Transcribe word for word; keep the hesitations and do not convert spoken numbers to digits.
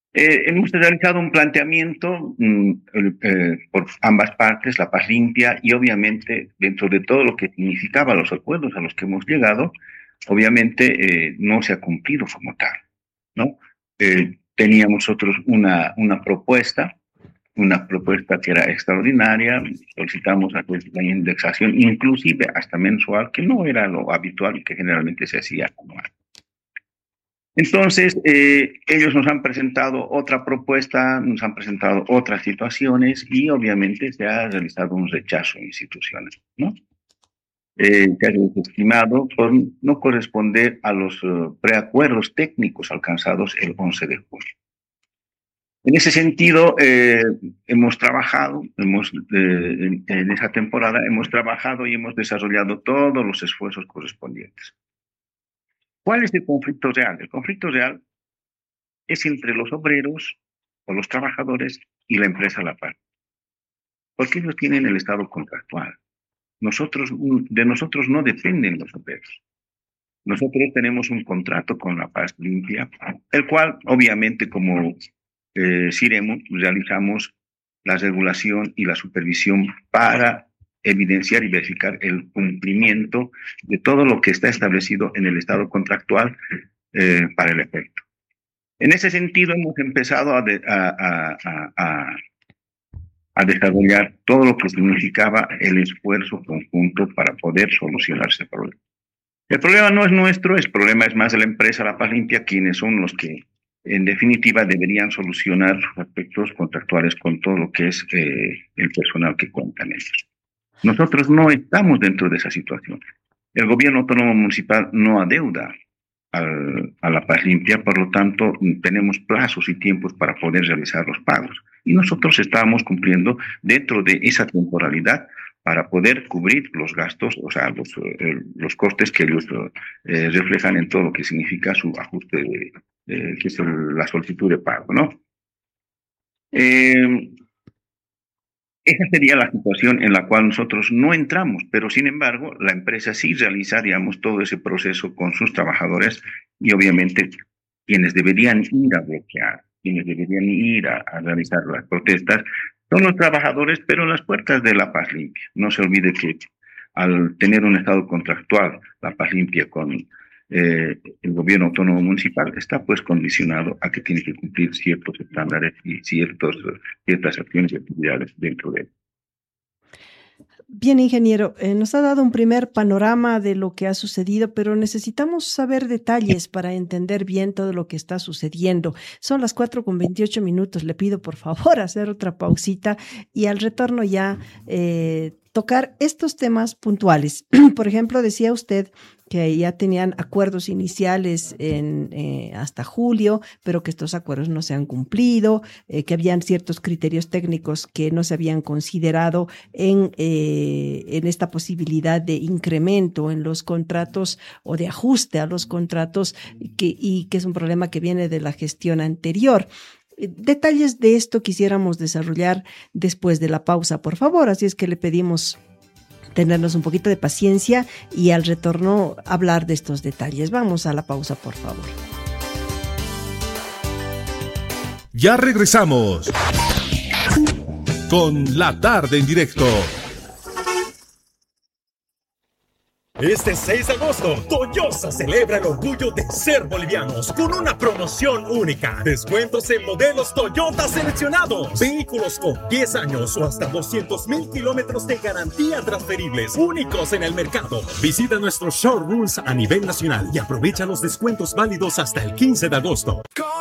Eh, hemos realizado un planteamiento mm, eh, por ambas partes, la paz limpia, y obviamente dentro de todo lo que significaba los acuerdos a los que hemos llegado, obviamente eh, no se ha cumplido como tal, ¿no? Eh, teníamos nosotros una, una propuesta, una propuesta que era extraordinaria, solicitamos la indexación inclusive hasta mensual, que no era lo habitual y que generalmente se hacía anual. Entonces, eh, ellos nos han presentado otra propuesta, nos han presentado otras situaciones y obviamente se ha realizado un rechazo institucional, ¿no? Eh, se ha desestimado por no corresponder a los uh, preacuerdos técnicos alcanzados el once de julio. En ese sentido, eh, hemos trabajado, hemos, eh, en, en esa temporada hemos trabajado y hemos desarrollado todos los esfuerzos correspondientes. ¿Cuál es el conflicto real? El conflicto real es entre los obreros o los trabajadores y la empresa La Paz, porque ellos tienen el estado contractual. Nosotros, de nosotros no dependen los obreros. Nosotros tenemos un contrato con La Paz Limpia, el cual, obviamente, como eh, Ciremo, realizamos la regulación y la supervisión para evidenciar y verificar el cumplimiento de todo lo que está establecido en el estado contractual eh, para el efecto. En ese sentido, hemos empezado a, de, a, a, a, a desarrollar todo lo que significaba el esfuerzo conjunto para poder solucionar ese problema. El problema no es nuestro, el problema es más de la empresa La Paz Limpia, quienes son los que, en definitiva, deberían solucionar aspectos contractuales con todo lo que es eh, el personal que cuentan ellos. Nosotros no estamos dentro de esa situación. El gobierno autónomo municipal no adeuda al, a La Paz Limpia, por lo tanto, tenemos plazos y tiempos para poder realizar los pagos. Y nosotros estábamos cumpliendo dentro de esa temporalidad para poder cubrir los gastos, o sea, los, eh, los costes que ellos eh, reflejan en todo lo que significa su ajuste, de, de, que es el, la solicitud de pago, ¿no? Eh, Esa sería la situación en la cual nosotros no entramos, pero sin embargo la empresa sí realiza, digamos, todo ese proceso con sus trabajadores y obviamente quienes deberían ir a bloquear, quienes deberían ir a, a realizar las protestas, son los trabajadores, pero en las puertas de La Paz Limpia. No se olvide que al tener un estado contractual, La Paz Limpia con eh, el gobierno autónomo municipal, está pues condicionado a que tiene que cumplir ciertos estándares y ciertos, ciertas acciones y actividades dentro de él. Bien, ingeniero, eh, nos ha dado un primer panorama de lo que ha sucedido, pero necesitamos saber detalles para entender bien todo lo que está sucediendo. Son las cuatro con veintiocho minutos. Le pido por favor hacer otra pausita y al retorno ya eh, tocar estos temas puntuales. Por ejemplo, decía usted que ya tenían acuerdos iniciales en, eh, hasta julio, pero que estos acuerdos no se han cumplido, eh, que habían ciertos criterios técnicos que no se habían considerado en, eh, en esta posibilidad de incremento en los contratos o de ajuste a los contratos, que, y que es un problema que viene de la gestión anterior. Detalles de esto quisiéramos desarrollar después de la pausa, por favor, así es que le pedimos tenernos un poquito de paciencia y al retorno hablar de estos detalles. Vamos a la pausa, por favor. Ya regresamos con La Tarde en Directo. Este seis de agosto, Toyosa celebra el orgullo de ser bolivianos con una promoción única. Descuentos en modelos Toyota seleccionados. Vehículos con diez años o hasta doscientos mil kilómetros de garantía transferibles, únicos en el mercado. Visita nuestros showrooms a nivel nacional y aprovecha los descuentos válidos hasta el quince de agosto.